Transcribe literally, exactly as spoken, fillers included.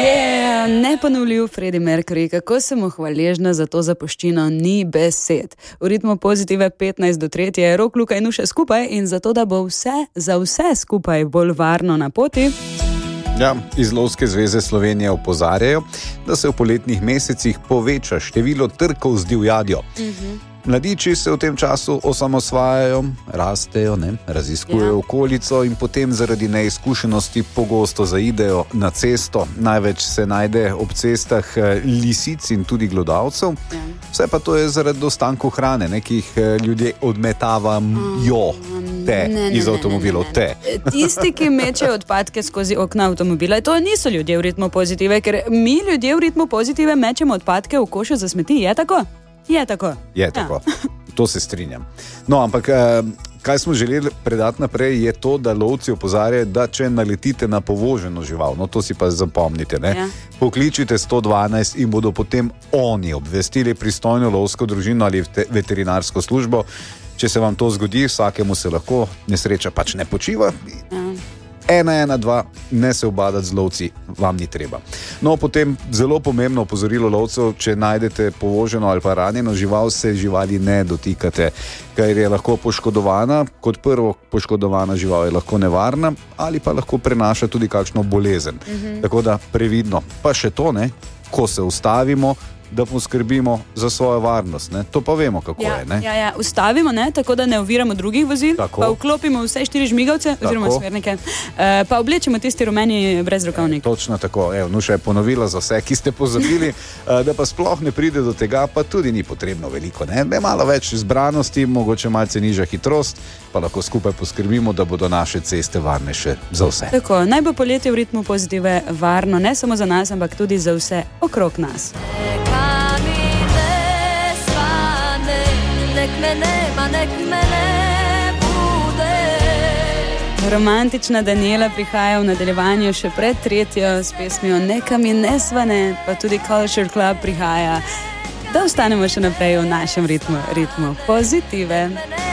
Yeah, neponovljiv Freddie Mercury, kako sem mu hvaležna za to zapuščino, ni besed. V ritmu Pozitive petnajst do tretje je Rok, Luka in Nuša skupaj in zato, da bo vse za vse skupaj bolj varno na poti. Ja, iz Lovske zveze Slovenije opozarjajo, da se v poletnih mesecih poveča število trkov z divjadjo. Uh-huh. Mladiči se v tem času osamosvajajo, rastejo, ne, raziskujejo ja. okolico in potem zaradi neizkušenosti pogosto zaidejo na cesto. Največ se najde ob cestah lisic in tudi glodavcev. Ja. Vse pa to je zaradi ostankov hrane, ne, ki jih ljudje odmetavajo te ne, ne, iz avtomobilov. Te. Tisti, ki mečejo odpadke skozi okna avtomobila, to niso ljudje v ritmu Pozitive, ker mi ljudje v ritmu Pozitive mečemo odpadke v košu za smeti, je tako? Je tako. Je tako. Ja. To se strinjam. No, ampak kaj smo želeli predati naprej, je to, da lovci opozarjajo, da če naletite na povoženo žival, no to si pa zapomnite, ne? Ja. Pokličite sto dvanajst in bodo potem oni obvestili pristojno lovsko družino ali veterinarsko službo. Če se vam to zgodi, vsakemu se lahko nesreča pač ne počiva. Ja. ena ena dva, ne se ubadati z lovci, vam ni treba. No, potem zelo pomembno opozorilo lovcev, če najdete povoženo ali pa ranjeno žival, se živali ne dotikate, ker je lahko poškodovana. Kot prvo, poškodovana žival je lahko nevarna ali pa lahko prenaša tudi kakšno bolezen. Mhm. Tako da previdno. Pa še to, ne, ko se ustavimo, da poskrbimo za svojo varnost, ne? To pa vemo, kako ja, je, ne? Ja, ja, ustavimo, ne? Tako da ne oviramo drugih vozil, tako. Pa vklopimo vse štiri žmigavce, oziroma smernike, e, pa oblečemo tisti rumeni brezrokavnik. Točno tako, evo, Nuša je ponovila za vse, ki ste pozabili, da pa sploh ne pride do tega, pa tudi ni potrebno veliko, ne? Ne malo več zbranosti, mogoče malce nižja hitrost, pa lahko skupaj poskrbimo, da bodo naše ceste varnejše za vse. Tako, naj bo poletje v ritmu Pozitive varno, ne samo za nas, ampak tudi za vse okrog nas. Nek me nema, nek me ne bude. Romantična Daniela prihaja v nadaljevanju še pred tretjo s pesmijo Neka mi ne svane, pa tudi Culture Club prihaja, da ostanemo še naprej v našem ritmu, ritmu Pozitive.